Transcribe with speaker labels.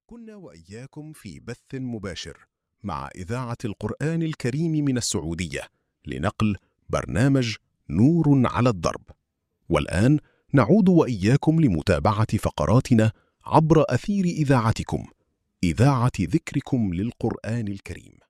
Speaker 1: كنا وإياكم في بث مباشر مع إذاعة القرآن الكريم من السعودية لنقل برنامج نور على الدرب. والآن نعود وإياكم لمتابعة فقراتنا عبر أثير إذاعتكم، إذاعة ذكركم للقرآن الكريم.